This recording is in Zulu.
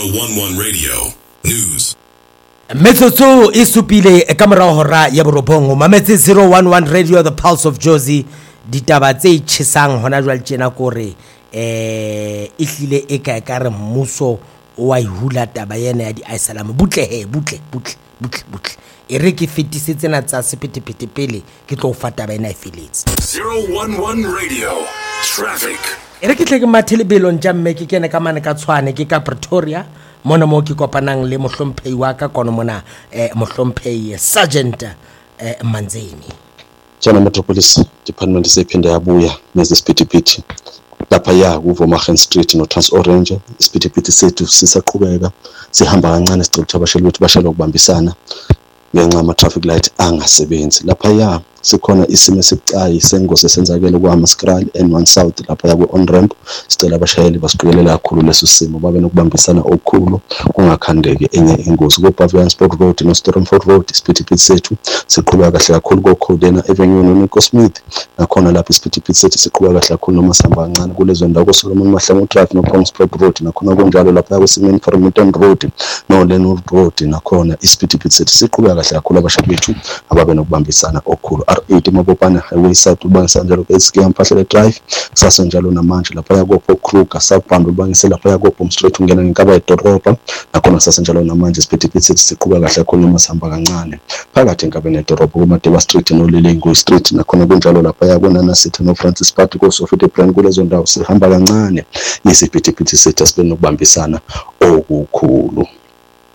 011 Radio News. Metsotso e supile ka morao hora ya borobong mametse 011 Radio the Pulse of Jozi ditaba tse tshesang hona jwale tjena kore ihlile e ka ka re mmuso wa ihula taba yena ya di Islam butle e re ke fetisetse na tsa sephethephethe pele ke tlo fa taba ena e feletse 011 Radio Traffic. e re ke tle ke mathelebelo njamme ke kene ka mane ka tshwane ke ka Pretoria mona mo ke kopanang le mohlomphehi wa ka kono mona mohlomphehi Sergeant Manzeni Jana Metropolis Department sephinde yabuya nezisiphithiphithi lapha ya kuVomagen Street no Trans Orange isiphithiphithi sethu sisaqhubeka sihamba kancane sicela abashayeli bethu bashayela ukubambisana ngenxa ama traffic light angasebenzi lapha ya sikhona isimo esibucayi sengozi esenzakele kwaMaskral N1 South lapha ya ku on ramp sicela abashayeli basiqikelela kakhulu leso simo babe nokubambisana okukhulu kungakhandeki enye ingozi ku Pavilion Sport Road no Stormford Road isiphithiphithi sethu siqhubeka kahle kakhulu ko Codena Avenue no Smith nakhona lapha isiphithiphithi sethu siqhubeka kahle kakhulu noma sihamba kancane kulezo ndawo koSolomon Mahlangu Drive no Pongsport Road nakhona kunjalo lapha ku Simon Farmington Road no Lenwood Road nakhona isiphithiphithi sethu siqhubeka kahle kakhulu abashayeli bethu ababe nokubambisana okukhulu R8 Mabopane Highway Side ubangisana njalo ke Mphahlele Drive kusasa njalo namanje lapha yakopho Kruger Southbound ubangisela lapha yakopho Straight ungena ngenkaba yedorobha nakhona kusasa njalo namanje isiphithiphithi sethu siqhubeka kahle kakhulu noma sihamba kancane phakathi enkabeni yedorobha kuMadewa Street no Lilengo Street nakhona kunjalo lapha yakona City no Francis Park ko Sofite Brand kulezo ndawo sihamba kancane isiphithiphithi sethu asibe nokubambisana okukhulu